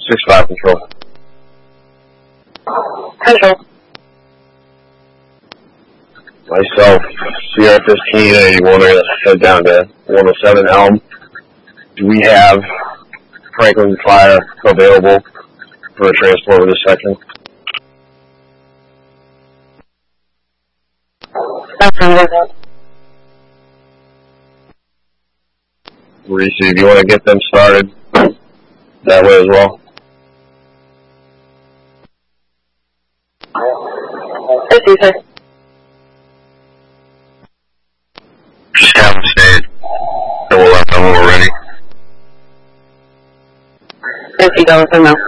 6-5 control. Control. Myself, Sierra 15, want to head down to 107 Elm. Do we have Franklin Fire available for a transport with a second? Reese, if you want to get them started that way as well. Yes, you sir. Just have them stayed. And we'll let them when we're ready. Yes, you go with them now.